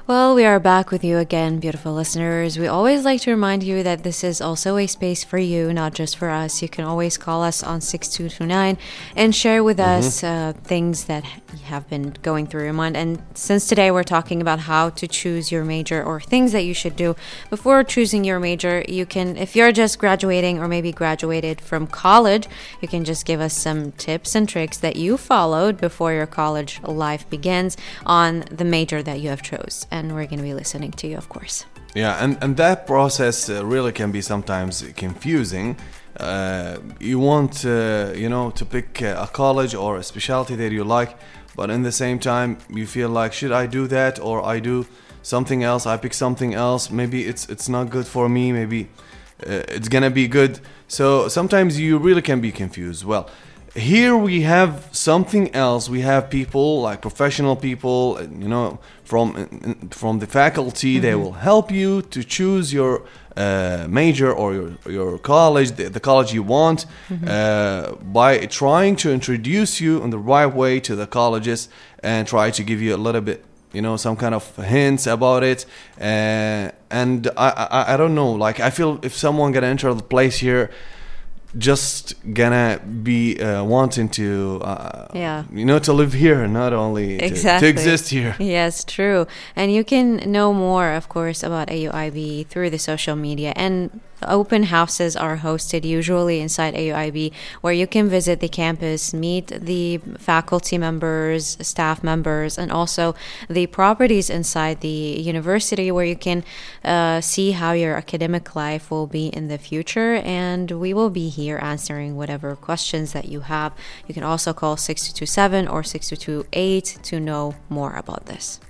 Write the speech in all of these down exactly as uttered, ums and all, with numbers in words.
Well, we are back with you again, beautiful listeners. We always like to remind you that this is also a space for you, not just for us. You can always call us on six two two nine and share with mm-hmm. us uh, things that have been going through your mind. And since today we're talking about how to choose your major or things that you should do before choosing your major, you can, if you're just graduating or maybe graduated from college, you can just give us some tips and tricks that you followed before your college life begins on the major that you have chose. And we're going to be listening to you, of course. Yeah, and, and that process uh, really can be sometimes confusing. Uh, you want, uh, you know, to pick uh, a college or a specialty that you like, but in the same time, you feel like, should I do that or I do something else? I pick something else. Maybe it's it's not good for me. Maybe uh, it's going to be good. So sometimes you really can be confused. Well, here we have something else. We have people like professional people, you know, from from the faculty. Mm-hmm. They will help you to choose your uh, major or your your college, the, the college you want, mm-hmm. uh, by trying to introduce you in the right way to the colleges and try to give you a little bit, you know, some kind of hints about it. Uh, and I, I I don't know. Like I feel if someone gonna enter the place here, just gonna be uh, wanting to uh, yeah you know to live here, not only to, exactly. to exist here. Yes, true. And you can know more, of course, about A U I B through the social media, and open houses are hosted usually inside A U I B, where you can visit the campus, meet the faculty members, staff members, and also the properties inside the university, where you can uh, see how your academic life will be in the future. And we will be here answering whatever questions that you have. You can also call six two two seven or six two two eight to know more about this.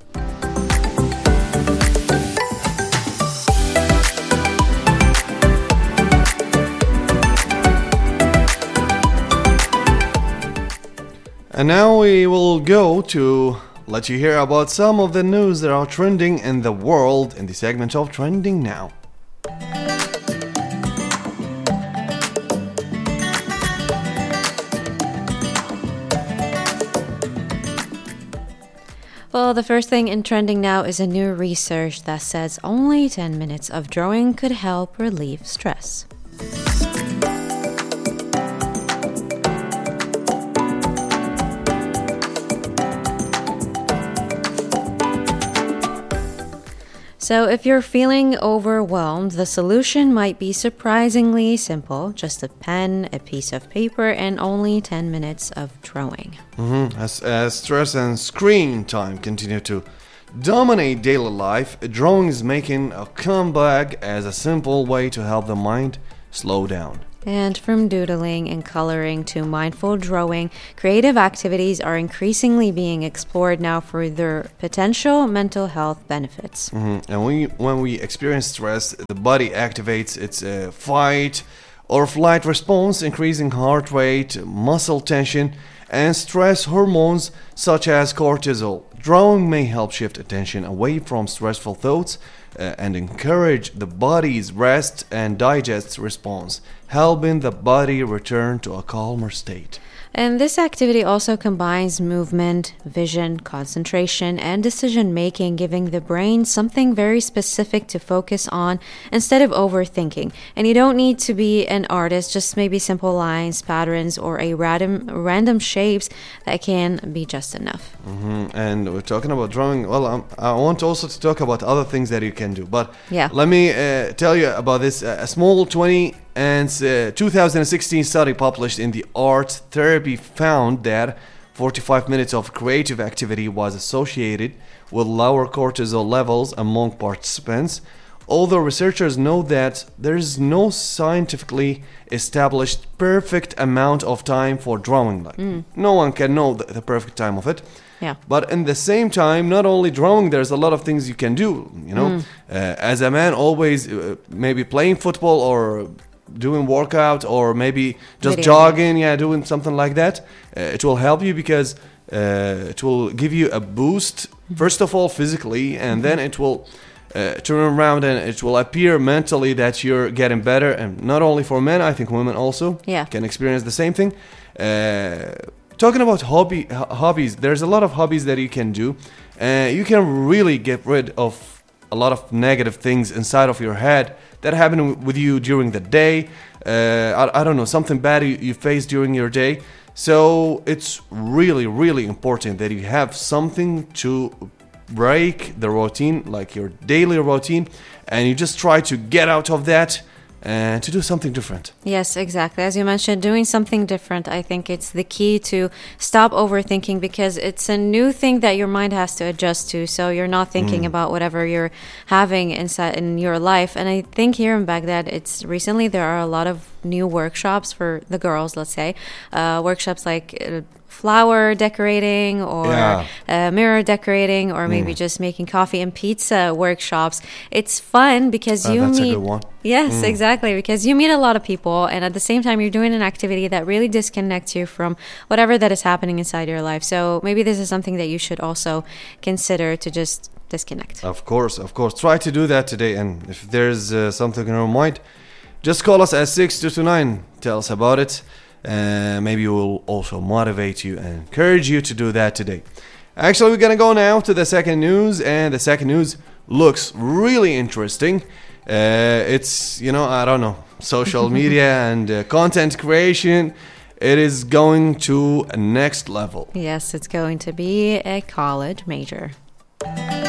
And now we will go to let you hear about some of the news that are trending in the world in the segment of Trending Now. Well, the first thing in Trending Now is a new research that says only ten minutes of drawing could help relieve stress. So if you're feeling overwhelmed, the solution might be surprisingly simple. Just a pen, a piece of paper, and only ten minutes of drawing. Mm-hmm. As, as stress and screen time continue to dominate daily life, drawing is making a comeback as a simple way to help the mind slow down. And from doodling and coloring to mindful drawing, creative activities are increasingly being explored now for their potential mental health benefits. Mm-hmm. And when, you, when we experience stress, the body activates its uh, fight or flight response, increasing heart rate, muscle tension, and stress hormones such as cortisol. Drawing may help shift attention away from stressful thoughts uh, and encourage the body's rest and digest response, helping the body return to a calmer state. And this activity also combines movement, vision, concentration, and decision-making, giving the brain something very specific to focus on instead of overthinking. And you don't need to be an artist, just maybe simple lines, patterns, or a random random shapes that can be just enough. Mm-hmm. And we're talking about drawing. Well, um, I want also to talk about other things that you can do. But yeah. let me uh, tell you about this. Uh, a small twenty and uh, two thousand sixteen study published in the Art Therapy found that forty-five minutes of creative activity was associated with lower cortisol levels among participants. Although researchers know that there is no scientifically established perfect amount of time for drawing. Like mm. no one can know the, the perfect time of it. Yeah. But in the same time, not only drawing, there's a lot of things you can do. You know, mm. uh, as a man, always uh, maybe playing football or doing workout or maybe just Video. jogging, yeah, doing something like that. Uh, it will help you because uh, it will give you a boost, first of all, physically, and then it will uh, turn around and it will appear mentally that you're getting better. And not only for men, I think women also yeah. can experience the same thing. Uh, talking about hobby h- hobbies, there's a lot of hobbies that you can do. Uh, you can really get rid of a lot of negative things inside of your head that happen w- with you during the day. Uh, I, I don't know, something bad you, you face during your day. So it's really, really important that you have something to break the routine, like your daily routine, and you just try to get out of that and to do something different. Yes, exactly. As you mentioned, doing something different, I think it's the key to stop overthinking, because it's a new thing that your mind has to adjust to. So you're not thinking mm. about whatever you're having inside in your life. And I think here in Baghdad, it's recently there are a lot of new workshops for the girls, let's say, uh, workshops like uh, flower decorating or yeah. uh, mirror decorating, or maybe mm. just making coffee and pizza workshops. It's fun because uh, you that's meet a good one. Yes, mm. exactly, because you meet a lot of people, and at the same time you're doing an activity that really disconnects you from whatever that is happening inside your life. So maybe this is something that you should also consider, to just disconnect. Of course, of course. Try to do that today, and if there's uh, something in your mind, just call us at six two two nine. Tell us about it. Uh, maybe we'll also motivate you and encourage you to do that today. Actually, we're gonna go now to the second news, and the second news looks really interesting. Uh, it's, you know, I don't know, social media and uh, content creation. It is going to a next level. Yes, it's going to be a college major.